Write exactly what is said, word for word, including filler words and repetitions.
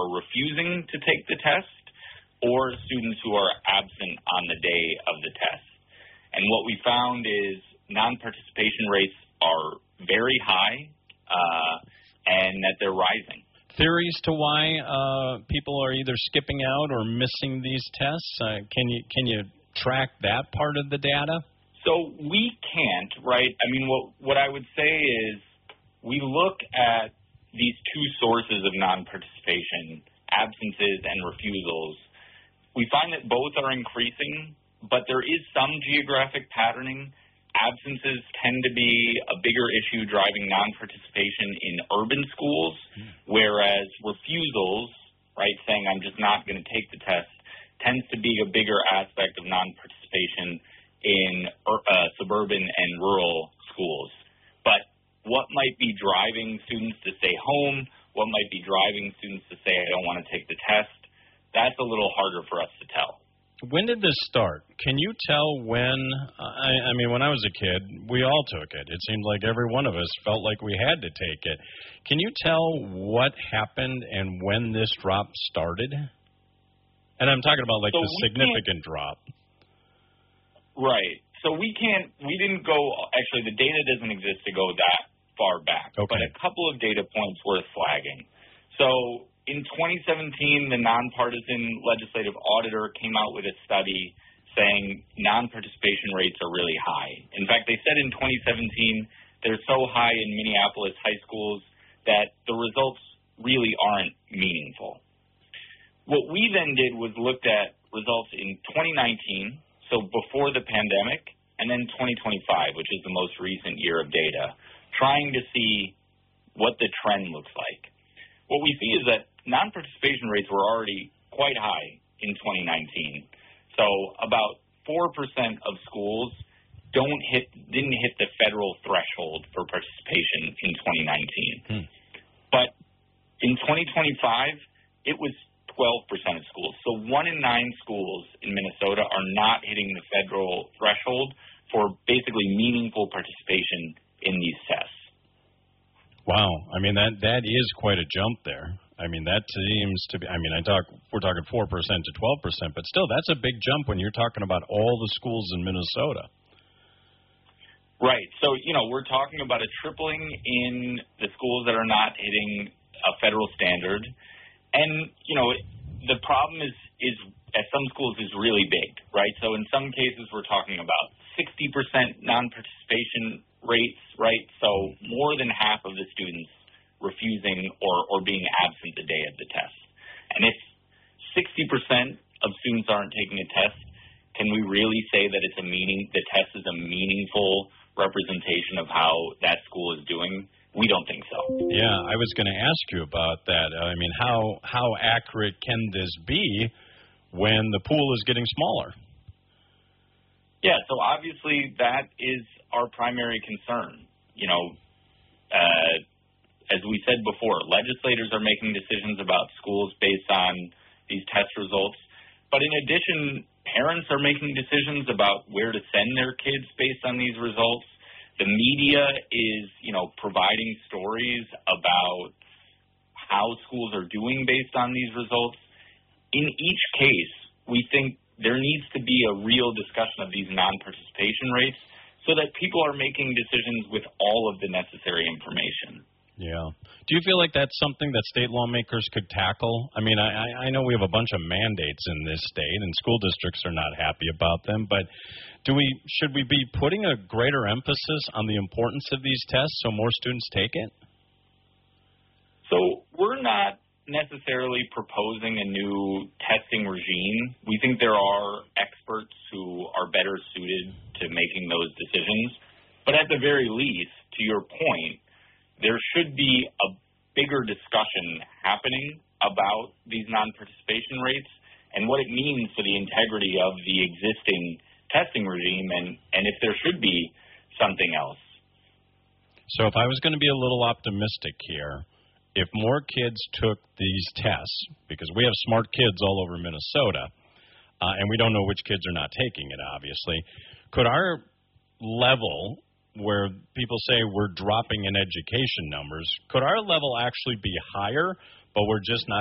are refusing to take the test or students who are absent on the day of the test. And what we found is non-participation rates are very high uh, and that they're rising. Theories to why uh, people are either skipping out or missing these tests? Uh, can you can you track that part of the data? So we can't, right? I mean, what what I would say is we look at these two sources of non-participation, absences and refusals. We find that both are increasing, but there is some geographic patterning. Absences tend to be a bigger issue driving non-participation in urban schools, whereas refusals, right, saying I'm just not going to take the test, tends to be a bigger aspect of non-participation in uh, suburban and rural schools. But what might be driving students to stay home, what might be driving students to say I don't want to take the test, that's a little harder for us to tell. When did this start? Can you tell when, I, I mean, when I was a kid, we all took it. It seemed like every one of us felt like we had to take it. Can you tell what happened and when this drop started? And I'm talking about like so the significant drop. Right. So we can't, we didn't go, actually the data doesn't exist to go that far back. Okay. But a couple of data points worth flagging. So in twenty seventeen, the nonpartisan legislative auditor came out with a study saying non-participation rates are really high. In fact, they said in twenty seventeen they're so high in Minneapolis high schools that the results really aren't meaningful. What we then did was looked at results in twenty nineteen, so before the pandemic, and then twenty twenty-five, which is the most recent year of data, trying to see what the trend looks like. What we see is that non-participation rates were already quite high in twenty nineteen. So about four percent of schools don't hit, didn't hit the federal threshold for participation in twenty nineteen. Hmm. But in twenty twenty-five, it was twelve percent of schools. So one in nine schools in Minnesota are not hitting the federal threshold for basically meaningful participation in these tests. Wow. I mean, that that is quite a jump there. I mean, that seems to be, I mean, I talk, we're talking four percent to twelve percent, but still, that's a big jump when you're talking about all the schools in Minnesota. Right. So, you know, we're talking about a tripling in the schools that are not hitting a federal standard. And, you know, the problem is, is at some schools is really big, right? So in some cases, we're talking about sixty percent non-participation rates, right? So more than half of the students refusing or, or being absent the day of the test. And if sixty percent of students aren't taking a test, can we really say that it's a meaning, the test is a meaningful representation of how that school is doing? We don't think so. Yeah, I was going to ask you about that. I mean, how how accurate can this be when the pool is getting smaller? Yeah, so obviously that is our primary concern. You know, uh, as we said before, legislators are making decisions about schools based on these test results. But in addition, parents are making decisions about where to send their kids based on these results. The media is, you know, providing stories about how schools are doing based on these results. In each case, we think there needs to be a real discussion of these non-participation rates so that people are making decisions with all of the necessary information. Yeah. Do you feel like that's something that state lawmakers could tackle? I mean, I, I know we have a bunch of mandates in this state, and school districts are not happy about them, but do we should we be putting a greater emphasis on the importance of these tests so more students take it? So we're not necessarily proposing a new testing regime. We think there are experts who are better suited to making those decisions. But at the very least, to your point, there should be a bigger discussion happening about these non-participation rates and what it means for the integrity of the existing testing regime and, and if there should be something else. So if I was going to be a little optimistic here, if more kids took these tests, because we have smart kids all over Minnesota, uh, and we don't know which kids are not taking it, obviously, could our level where people say we're dropping in education numbers, could our level actually be higher, but we're just not